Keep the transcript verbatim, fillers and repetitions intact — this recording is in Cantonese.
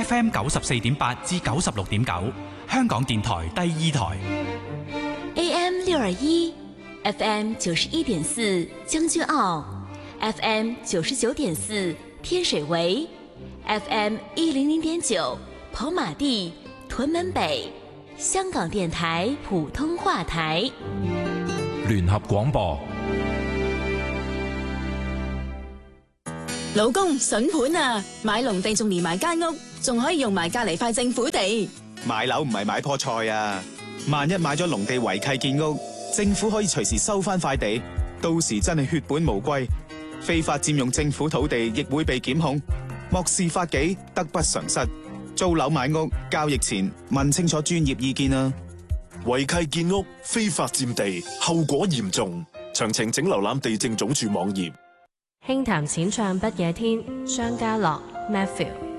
F M 九十四點八至九十六點九，香港電台第二台 A M 六二一，F M 九十一點四將軍澳 ，F M 九十九點四天水圍 ，F M 一零零點九跑馬地屯門北，香港電台普通話台聯合廣播。 老公筍盤啊，買農地仲連埋間屋，仲可以用埋隔籬塊政府地。 買樓唔係買棵菜啊，萬一買咗農地違契建屋，政府可以隨時收翻塊地，到時真係血本無歸，非法佔用政府土地亦會被檢控，漠視法紀，得不償失。租樓買屋交易前問清楚專業意見啊！ 違契建屋、非法佔地，後果嚴重。詳情請瀏覽地政總署網頁。 輕談淺唱不夜天，張家樂 Matthew。